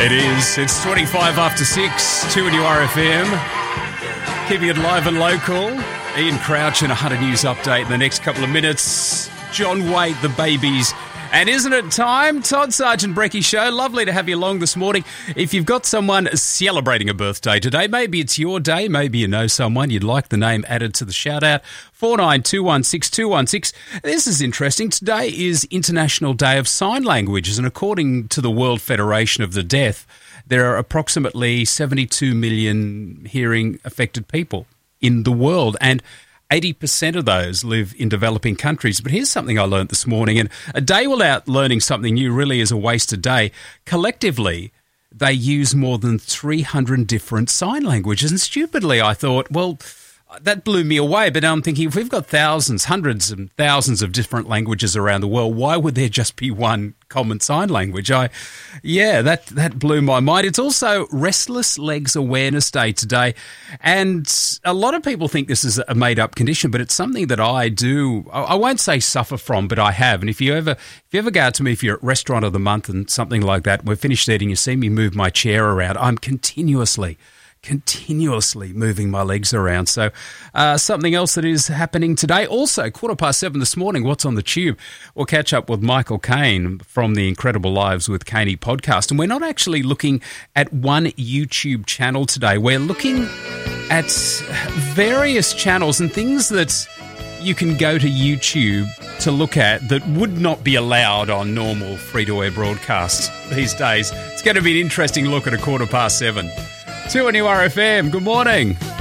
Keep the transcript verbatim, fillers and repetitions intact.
It is. It's twenty-five after six, two in your R F M. Keeping it live and local. Ian Crouch and a Hunter News update in the next couple of minutes. John Waite, the babies. And isn't it time? Todd Sargent Brecky Show. Lovely to have you along this morning. If you've got someone celebrating a birthday today, maybe it's your day, maybe you know someone, you'd like the name added to the shout-out, four nine two one six two one six. This is interesting. Today is International Day of Sign Languages, and according to the World Federation of the Deaf, there are approximately seventy-two million hearing-affected people in the world, and eighty percent of those live in developing countries. But here's something I learned this morning, and a day without learning something new really is a wasted day. Collectively, they use more than three hundred different sign languages, and stupidly I thought, well, that blew me away. But now I'm thinking, if we've got thousands, hundreds and thousands of different languages around the world, why would there just be one common sign language? I, yeah, that, that blew my mind. It's also Restless Legs Awareness Day today. And a lot of people think this is a made-up condition, but it's something that I do, I won't say suffer from, but I have. And if you ever if you ever go out to me, if you're at Restaurant of the Month and something like that, we're finished eating, you see me move my chair around, I'm continuously continuously moving my legs around. So uh, something else that is happening today. Also, quarter past seven this morning, What's on the Tube? We'll catch up with Michael Caine from the Incredible Lives with Caney podcast. And we're not actually looking at one YouTube channel today. We're looking at various channels and things that you can go to YouTube to look at that would not be allowed on normal free-to-air broadcasts these days. It's going to be an interesting look at a quarter past seven. two on your R F M. Good morning.